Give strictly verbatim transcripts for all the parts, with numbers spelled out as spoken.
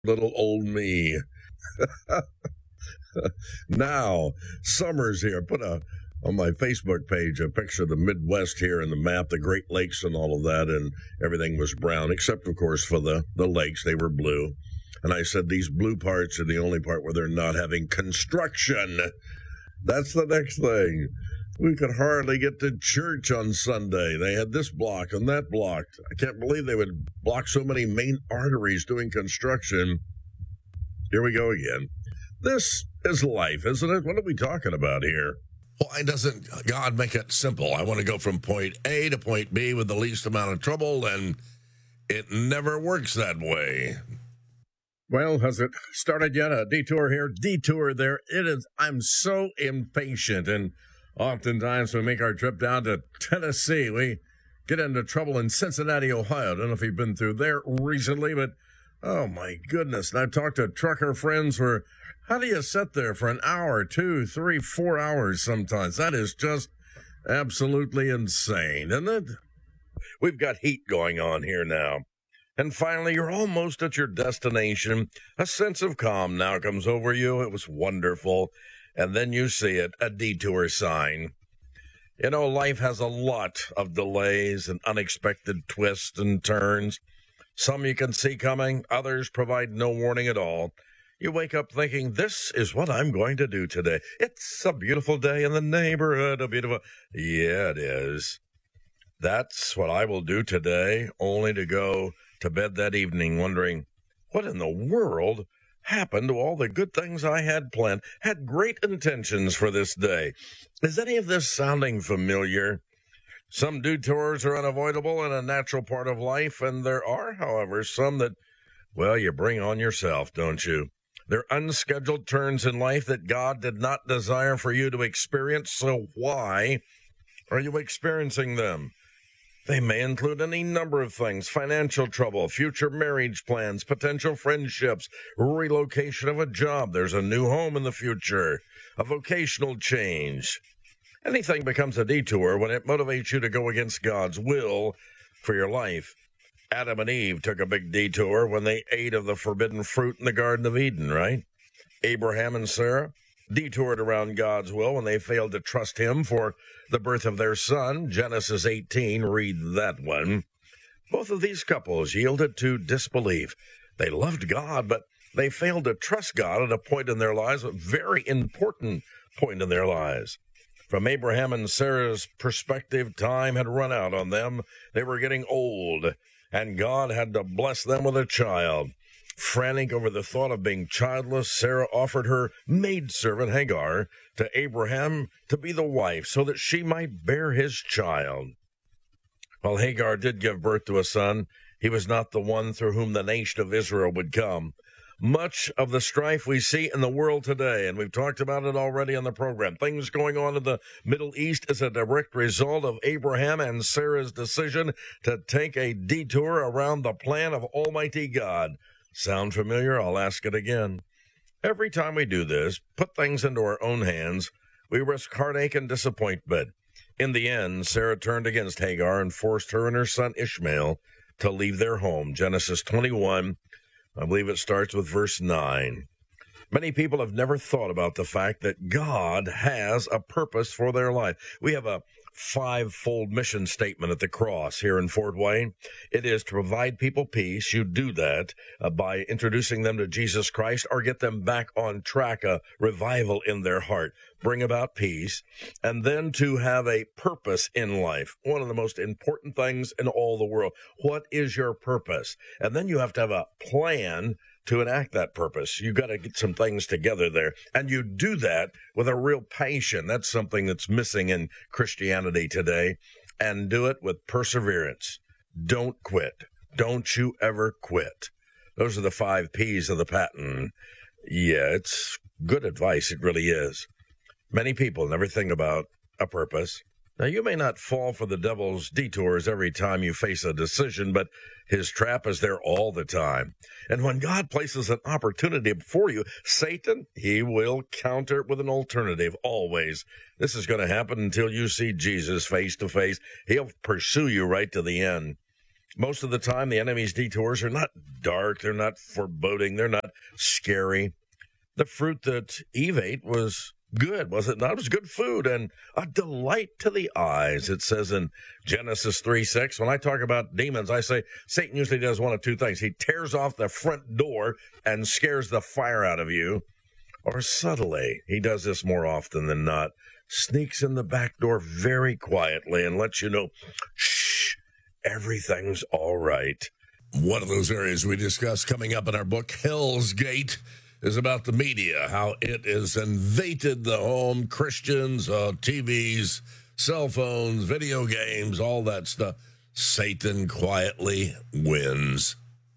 little old me. Now, summer's here. Put a on my Facebook page a picture of the Midwest here and the map, the Great Lakes and all of that, and everything was brown, except, of course, for the, the lakes. They were blue. And I said these blue parts are the only part where they're not having construction. That's the next thing. We could hardly get to church on Sunday. They had this blocked and that blocked. I can't believe they would block so many main arteries doing construction. Here we go again. This is life, isn't it? What are we talking about here? Why doesn't God make it simple? I want to go from point A to point B with the least amount of trouble, and it never works that way. Well, has it started yet? A detour here, detour there. It is. I'm so impatient, and oftentimes we make our trip down to Tennessee. We get into trouble in Cincinnati, Ohio. I don't know if you've been through there recently, but oh my goodness. And I've talked to trucker friends where, how do you sit there for an hour, two, three, four hours sometimes? That is just absolutely insane, isn't it? We've got heat going on here now. And finally, you're almost at your destination. A sense of calm now comes over you. It was wonderful. And then you see it, a detour sign. You know, life has a lot of delays and unexpected twists and turns. Some you can see coming, others provide no warning at all. You wake up thinking, this is what I'm going to do today. It's a beautiful day in the neighborhood, a beautiful... Yeah, it is. That's what I will do today, only to go to bed that evening wondering, what in the world happened to all the good things I had planned? Had great intentions for this day. Is any of this sounding familiar? Some detours are unavoidable and a natural part of life, and there are, however, some that, well, you bring on yourself, don't you? They're unscheduled turns in life that God did not desire for you to experience, so why are you experiencing them? They may include any number of things: financial trouble, future marriage plans, potential friendships, relocation of a job, there's a new home in the future, a vocational change. Anything becomes a detour when it motivates you to go against God's will for your life. Adam and Eve took a big detour when they ate of the forbidden fruit in the Garden of Eden, right? Abraham and Sarah detoured around God's will when they failed to trust him for the birth of their son. Genesis eighteen, read that one. Both of these couples yielded to disbelief. They loved God, but they failed to trust God at a point in their lives, a very important point in their lives. From Abraham and Sarah's perspective, time had run out on them. They were getting old, and God had to bless them with a child. Frantic over the thought of being childless, Sarah offered her maidservant Hagar to Abraham to be the wife so that she might bear his child. While Hagar did give birth to a son, he was not the one through whom the nation of Israel would come. Much of the strife we see in the world today, and we've talked about it already on the program, things going on in the Middle East is a direct result of Abraham and Sarah's decision to take a detour around the plan of Almighty God. Sound familiar? I'll ask it again. Every time we do this, put things into our own hands, we risk heartache and disappointment. In the end, Sarah turned against Hagar and forced her and her son Ishmael to leave their home. Genesis twenty-one, I believe it starts with verse nine. Many people have never thought about the fact that God has a purpose for their life. We have a five-fold mission statement at the cross here in Fort Wayne. It is to provide people peace. You do that uh, by introducing them to Jesus Christ or get them back on track, a revival in their heart, bring about peace, and then to have a purpose in life. One of the most important things in all the world. What is your purpose? And then you have to have a plan to enact that purpose. You've got to get some things together there. And you do that with a real passion. That's something that's missing in Christianity today. And do it with perseverance. Don't quit. Don't you ever quit. Those are the five P's of the patent. Yeah, it's good advice. It really is. Many people never think about a purpose. Now, you may not fall for the devil's detours every time you face a decision, but his trap is there all the time. And when God places an opportunity before you, Satan, he will counter it with an alternative, always. This is going to happen until you see Jesus face to face. He'll pursue you right to the end. Most of the time, the enemy's detours are not dark, they're not foreboding, they're not scary. The fruit that Eve ate was good, was it not? It was good food and a delight to the eyes. It says in Genesis three six, when I talk about demons, I say Satan usually does one of two things. He tears off the front door and scares the fire out of you, or subtly, he does this more often than not, sneaks in the back door very quietly and lets you know, shh, everything's all right. One of those areas we discuss coming up in our book, Hell's Gate, is about the media, how it has invaded the home, Christians, uh, T Vs, cell phones, video games, all that stuff. Satan quietly wins.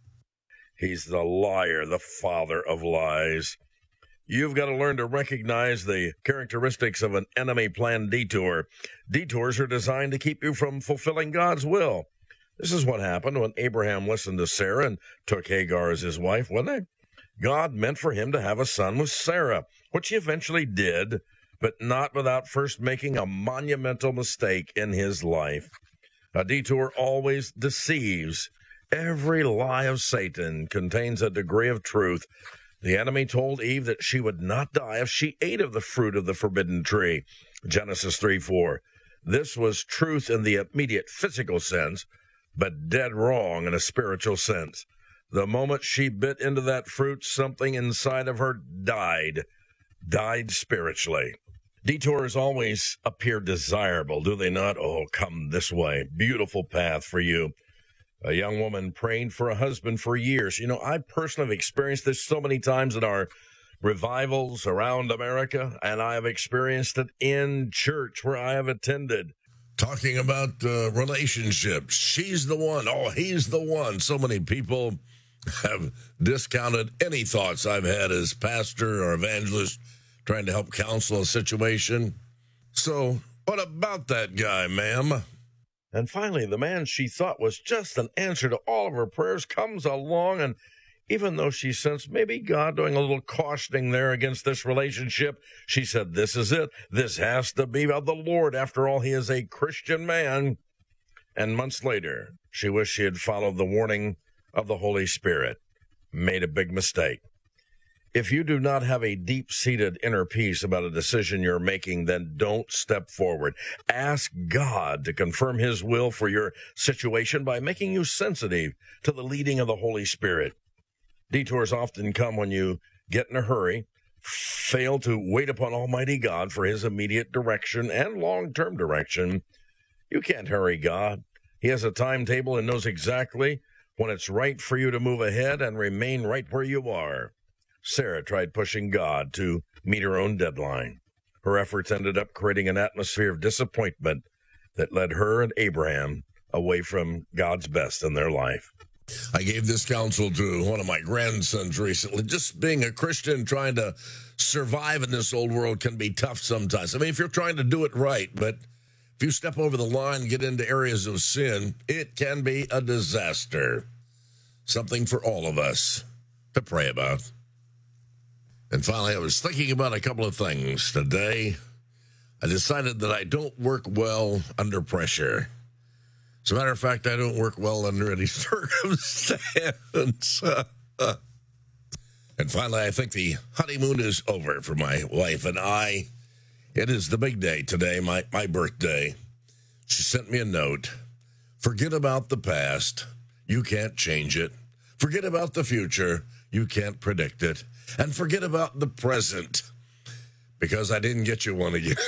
He's the liar, the father of lies. You've got to learn to recognize the characteristics of an enemy-planned detour. Detours are designed to keep you from fulfilling God's will. This is what happened when Abraham listened to Sarah and took Hagar as his wife, wasn't it? God meant for him to have a son with Sarah, which he eventually did, but not without first making a monumental mistake in his life. A detour always deceives. Every lie of Satan contains a degree of truth. The enemy told Eve that she would not die if she ate of the fruit of the forbidden tree. Genesis three four. This was truth in the immediate physical sense, but dead wrong in a spiritual sense. The moment she bit into that fruit, something inside of her died, died spiritually. Detours always appear desirable, do they not? Oh, come this way. Beautiful path for you. A young woman praying for a husband for years. You know, I personally have experienced this so many times in our revivals around America, and I have experienced it in church where I have attended. Talking about uh, relationships. She's the one. Oh, he's the one. So many people have discounted any thoughts I've had as pastor or evangelist trying to help counsel a situation. So what about that guy, ma'am? And finally, the man she thought was just an answer to all of her prayers comes along, and even though she sensed maybe God doing a little cautioning there against this relationship, she said, this is it. This has to be of the Lord. After all, he is a Christian man. And months later, she wished she had followed the warning of the Holy Spirit. Made a big mistake. If you do not have a deep-seated inner peace about a decision you're making, then don't step forward. Ask God to confirm his will for your situation by making you sensitive to the leading of the Holy Spirit. Detours often come when you get in a hurry, fail to wait upon Almighty God for his immediate direction and long-term direction. You can't hurry God. He has a timetable and knows exactly when it's right for you to move ahead and remain right where you are. Sarah tried pushing God to meet her own deadline. Her efforts ended up creating an atmosphere of disappointment that led her and Abraham away from God's best in their life. I gave this counsel to one of my grandsons recently. Just being a Christian, trying to survive in this old world can be tough sometimes. I mean, if you're trying to do it right, but if you step over the line and get into areas of sin, it can be a disaster. Something for all of us to pray about. And finally, I was thinking about a couple of things today. I decided that I don't work well under pressure. As a matter of fact, I don't work well under any circumstance. And finally, I think the honeymoon is over for my wife and I. It is the big day today, my, my birthday. She sent me a note. Forget about the past. You can't change it. Forget about the future. You can't predict it. And forget about the present, because I didn't get you one again.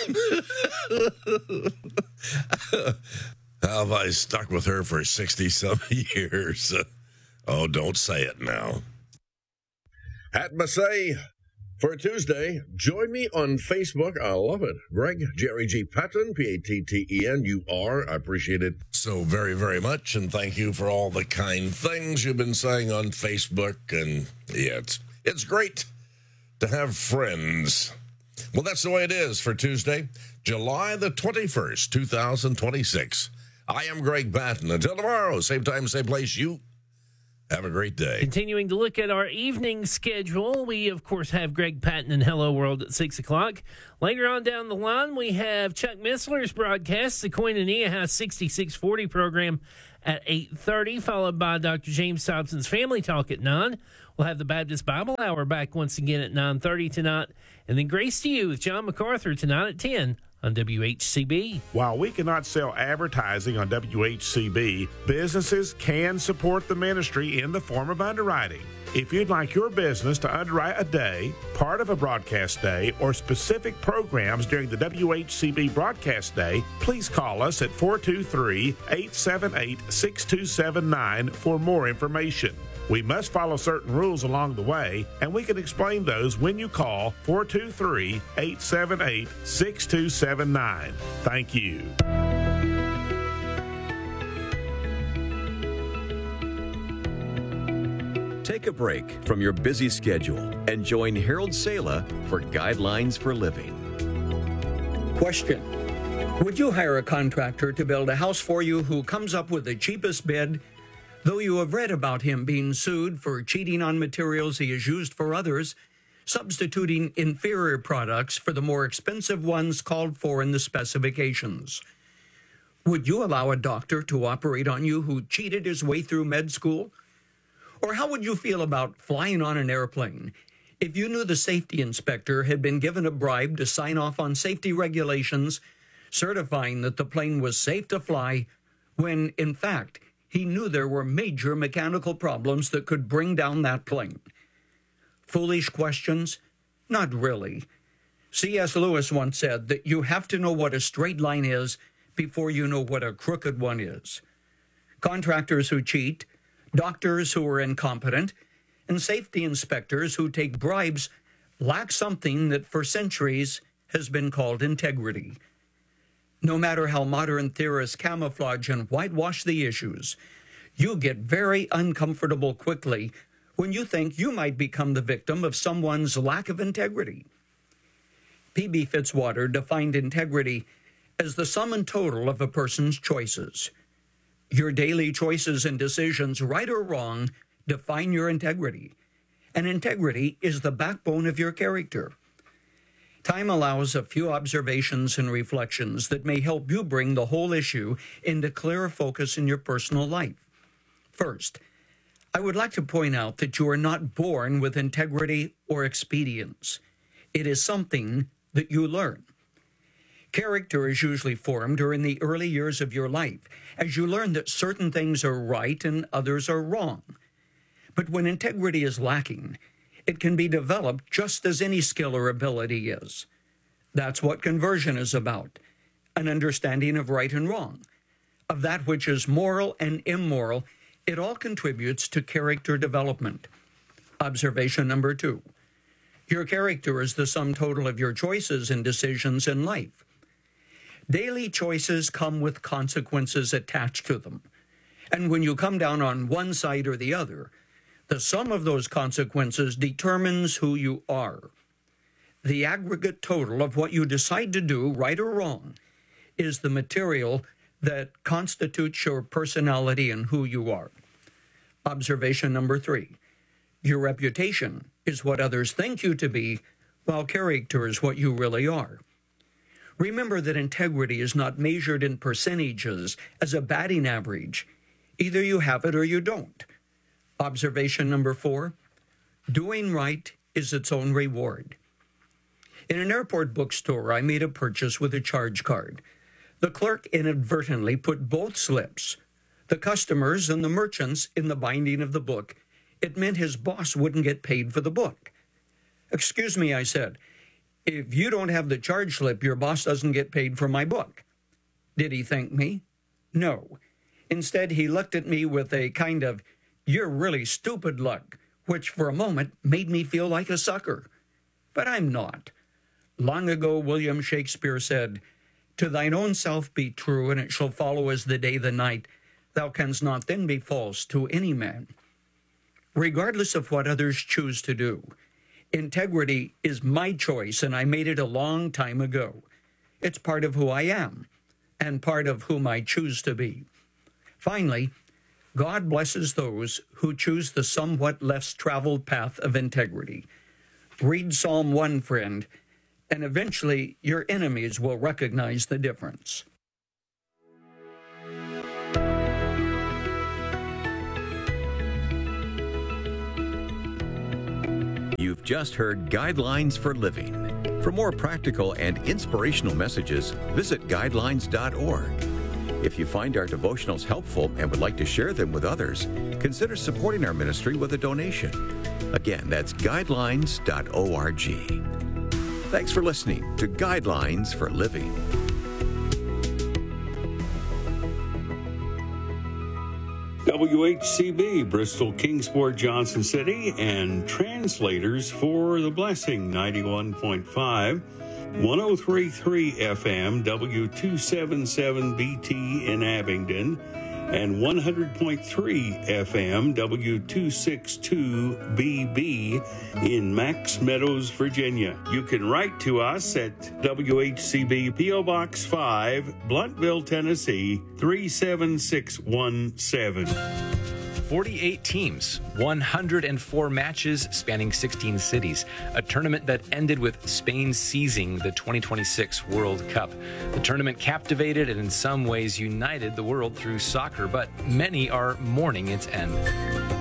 How have I stuck with her for sixty-some years? Oh, don't say it now. Hat Massey for Tuesday. Join me on Facebook. I love it. Greg, Jerry G. Patton, P A T T E N. You are. I appreciate it so very, very much. And thank you for all the kind things you've been saying on Facebook. And yeah, it's, it's great to have friends. Well, that's the way it is for Tuesday, July the twenty-first, two thousand twenty-six. I am Greg Patton. Until tomorrow, same time, same place, you Have a great day. Continuing to look at our evening schedule, we, of course, have Greg Patton and Hello World at six o'clock. Later on down the line, we have Chuck Missler's broadcast, the Koinonia House sixty-six forty program at eight thirty, followed by Doctor James Thompson's Family Talk at nine. We'll have the Baptist Bible Hour back once again at nine thirty tonight. And then Grace to You with John MacArthur tonight at ten. On W H C B. While we cannot sell advertising on W H C B, businesses can support the ministry in the form of underwriting. If you'd like your business to underwrite a day, part of a broadcast day, or specific programs during the W H C B broadcast day, please call us at four two three, eight seven eight, six two seven nine for more information. We must follow certain rules along the way, and we can explain those when you call four two three, eight seven eight, six two seven nine. Thank you. Take a break from your busy schedule and join Harold Sala for Guidelines for Living. Question: would you hire a contractor to build a house for you who comes up with the cheapest bid, though you have read about him being sued for cheating on materials he has used for others, substituting inferior products for the more expensive ones called for in the specifications? Would you allow a doctor to operate on you who cheated his way through med school? Or how would you feel about flying on an airplane if you knew the safety inspector had been given a bribe to sign off on safety regulations certifying that the plane was safe to fly, when, in fact, he knew there were major mechanical problems that could bring down that plane? Foolish questions? Not really. C S Lewis once said that you have to know what a straight line is before you know what a crooked one is. Contractors who cheat, doctors who are incompetent, and safety inspectors who take bribes lack something that for centuries has been called integrity. No matter how modern theorists camouflage and whitewash the issues, you get very uncomfortable quickly when you think you might become the victim of someone's lack of integrity. P B Fitzwater defined integrity as the sum and total of a person's choices. Your daily choices and decisions, right or wrong, define your integrity. And integrity is the backbone of your character. Time allows a few observations and reflections that may help you bring the whole issue into clearer focus in your personal life. First, I would like to point out that you are not born with integrity or expedience. It is something that you learn. Character is usually formed during the early years of your life, as you learn that certain things are right and others are wrong. But when integrity is lacking, it can be developed just as any skill or ability is. That's what conversion is about, an understanding of right and wrong, of that which is moral and immoral. It all contributes to character development. Observation number two: your character is the sum total of your choices and decisions in life. Daily choices come with consequences attached to them. And when you come down on one side or the other, the sum of those consequences determines who you are. The aggregate total of what you decide to do, right or wrong, is the material that constitutes your personality and who you are. Observation number three: your reputation is what others think you to be, while character is what you really are. Remember that integrity is not measured in percentages as a batting average. Either you have it or you don't. Observation number four: doing right is its own reward. In an airport bookstore, I made a purchase with a charge card. The clerk inadvertently put both slips, the customers and the merchants, in the binding of the book. It meant his boss wouldn't get paid for the book. "Excuse me," I said. "If you don't have the charge slip, your boss doesn't get paid for my book." Did he thank me? No. Instead, he looked at me with a kind of, "You're really stupid" look, which for a moment made me feel like a sucker. But I'm not. Long ago, William Shakespeare said, "To thine own self be true, and it shall follow as the day the night. Thou canst not then be false to any man." Regardless of what others choose to do, integrity is my choice, and I made it a long time ago. It's part of who I am, and part of whom I choose to be. Finally, God blesses those who choose the somewhat less traveled path of integrity. Read Psalm one, friend, and eventually your enemies will recognize the difference. You've just heard Guidelines for Living. For more practical and inspirational messages, visit guidelines dot org. If you find our devotionals helpful and would like to share them with others, consider supporting our ministry with a donation. Again, that's guidelines dot org. Thanks for listening to Guidelines for Living. W H C B, Bristol, Kingsport, Johnson City, and translators for The Blessing, ninety-one point five, one oh three point three F M, W two seventy-seven B T in Abingdon, and one hundred point three F M, W two sixty-two B B in Max Meadows, Virginia. You can write to us at W H C B, P O Box five, Blunteville, Tennessee, three seven six one seven. forty-eight teams, one hundred four matches spanning sixteen cities, a tournament that ended with Spain seizing the twenty twenty-six World Cup. The tournament captivated and in some ways united the world through soccer, but many are mourning its end.